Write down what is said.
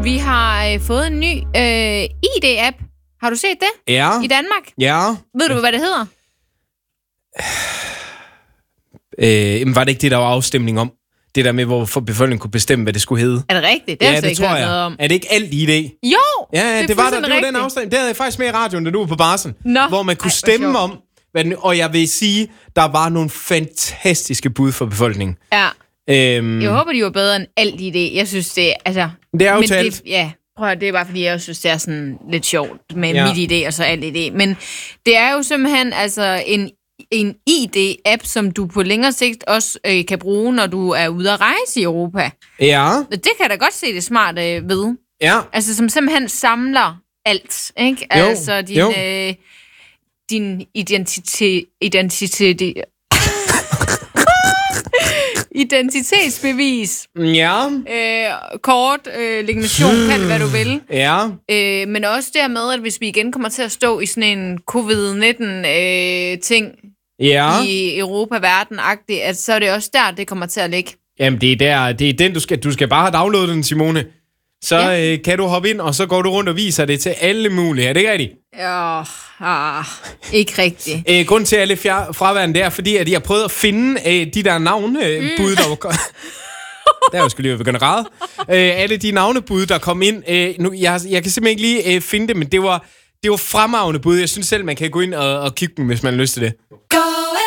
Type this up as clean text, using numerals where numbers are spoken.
Vi har fået en ny ID-app. Har du set det? Ja. I Danmark? Ja. Ved du, hvad det hedder? Var det ikke det, der var afstemning om? Det der med, hvorfor befolkningen kunne bestemme, hvad det skulle hedde. Er det rigtigt? Det har jeg ikke hørt noget om. Er det ikke alt ID? Jo, Ja, det var der. Det var den afstemning. Det havde jeg faktisk med i radioen, da du var på barsel. Hvor man kunne stemme om, og jeg vil sige, der var nogle fantastiske bud for befolkningen. Ja. Jeg håber, de var bedre end alt ID. Jeg synes, det altså... Det er jo talt. Ja, prøv at, det er bare, fordi jeg synes, det er sådan lidt sjovt med mit ID og så alt ID. Men det er jo simpelthen altså en ID-app, som du på længere sigt også kan bruge, når du er ude at rejse i Europa. Ja. Det kan jeg da godt se det smart ved. Ja. Altså, som simpelthen samler alt, ikke? Jo. Altså, din identitetsbevis. Ja. Kort, legitimation, kan det, hvad du vil. Ja. Men også dermed, at hvis vi igen kommer til at stå i sådan en covid-19-ting i Europa, verden-agtigt, at så er det også der, det kommer til at ligge. Jamen, det er den, du skal bare have downloadet den, Simone. Så kan du hoppe ind, og så går du rundt og viser det til alle mulige. Er det ikke rigtigt? Ikke rigtigt. Grunden til alle fraværende, det er, fordi at jeg har prøvet at finde de der navnebud, der var... Der er jo skulle lige begynde at græde. Alle de navnebud, der kom ind. Jeg kan simpelthen ikke lige finde det, men det var fremragende bud. Jeg synes selv, man kan gå ind og kigge dem, hvis man har lyst til det.